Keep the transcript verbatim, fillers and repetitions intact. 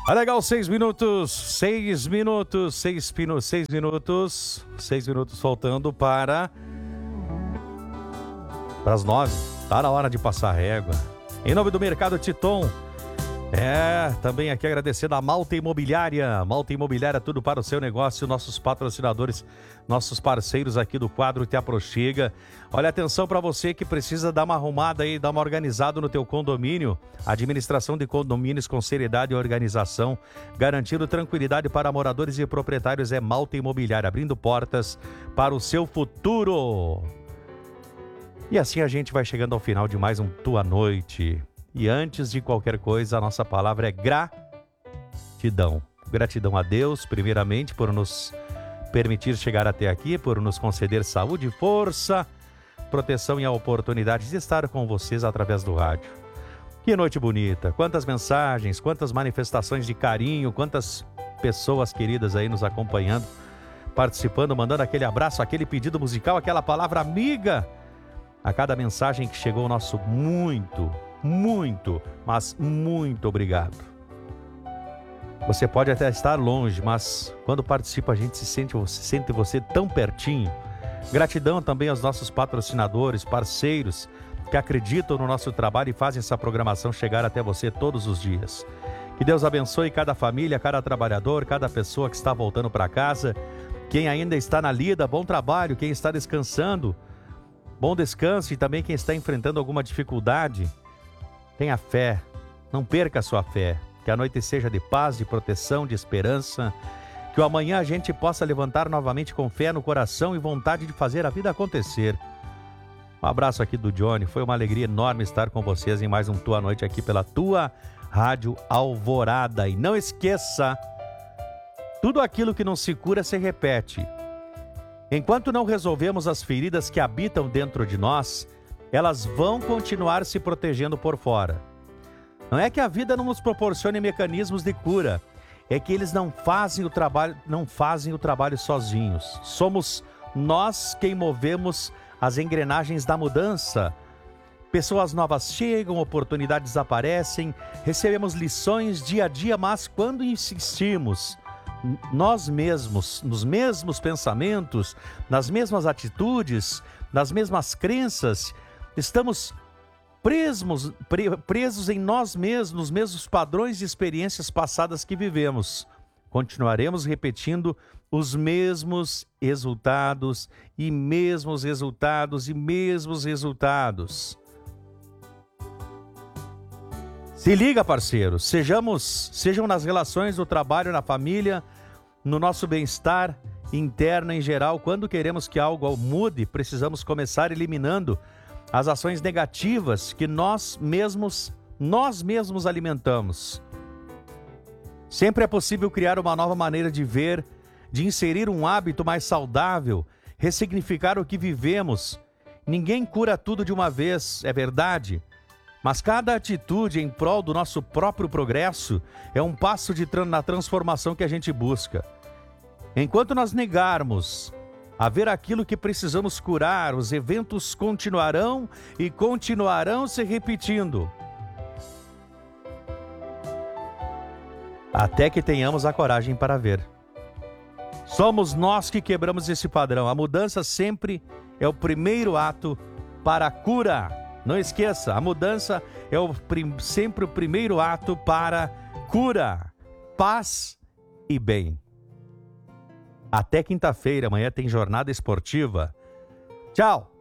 Ah, legal, seis minutos, seis minutos, seis, pino, seis minutos, seis minutos faltando para, para as nove. Tá na hora de passar a régua. Em nome do Mercado Titon, é, também aqui agradecendo a Malta Imobiliária. Malta Imobiliária, tudo para o seu negócio, nossos patrocinadores, nossos parceiros aqui do quadro Te Aproxega. Olha, atenção para você que precisa dar uma arrumada aí, dar uma organizada no teu condomínio. Administração de condomínios com seriedade e organização, garantindo tranquilidade para moradores e proprietários, é Malta Imobiliária, abrindo portas para o seu futuro. E assim a gente vai chegando ao final de mais um Tua Noite. E antes de qualquer coisa, a nossa palavra é gratidão. Gratidão a Deus, primeiramente, por nos permitir chegar até aqui, por nos conceder saúde, força, proteção e a oportunidade de estar com vocês através do rádio. Que noite bonita, quantas mensagens, quantas manifestações de carinho, quantas pessoas queridas aí nos acompanhando, participando, mandando aquele abraço, aquele pedido musical, aquela palavra amiga. A cada mensagem que chegou, o nosso muito, muito, mas muito obrigado. Você pode até estar longe, mas quando participa a gente se sente, se sente você tão pertinho. Gratidão também aos nossos patrocinadores, parceiros que acreditam no nosso trabalho e fazem essa programação chegar até você todos os dias. Que Deus abençoe cada família, cada trabalhador, cada pessoa que está voltando para casa. Quem ainda está na lida, bom trabalho. Quem está descansando, bom descanso. E também quem está enfrentando alguma dificuldade, tenha fé, não perca a sua fé. Que a noite seja de paz, de proteção, de esperança. Que o amanhã a gente possa levantar novamente com fé no coração e vontade de fazer a vida acontecer. Um abraço aqui do Johnny. Foi uma alegria enorme estar com vocês em mais um Tua Noite aqui pela tua Rádio Alvorada. E não esqueça, tudo aquilo que não se cura se repete. Enquanto não resolvemos as feridas que habitam dentro de nós, elas vão continuar se protegendo por fora. Não é que a vida não nos proporcione mecanismos de cura, é que eles não fazem o trabalho, não fazem o trabalho sozinhos. Somos nós quem movemos as engrenagens da mudança. Pessoas novas chegam, oportunidades aparecem, recebemos lições dia a dia, mas quando insistimos nós mesmos, nos mesmos pensamentos, nas mesmas atitudes, nas mesmas crenças, estamos presos, presos em nós mesmos, nos mesmos padrões de experiências passadas que vivemos. Continuaremos repetindo os mesmos resultados e mesmos resultados e mesmos resultados. Se liga, parceiro, sejamos, sejam nas relações do trabalho, na família, no nosso bem-estar interno em geral. Quando queremos que algo mude, precisamos começar eliminando as ações negativas que nós mesmos, nós mesmos alimentamos. Sempre é possível criar uma nova maneira de ver, de inserir um hábito mais saudável, ressignificar o que vivemos. Ninguém cura tudo de uma vez, é verdade. Mas cada atitude em prol do nosso próprio progresso é um passo de, na transformação que a gente busca. Enquanto nós negarmos a ver aquilo que precisamos curar, os eventos continuarão e continuarão se repetindo. Até que tenhamos a coragem para ver. Somos nós que quebramos esse padrão. A mudança sempre é o primeiro ato para a cura. Não esqueça, a mudança é o, sempre o primeiro ato para cura, paz e bem. Até quinta-feira, amanhã tem jornada esportiva. Tchau!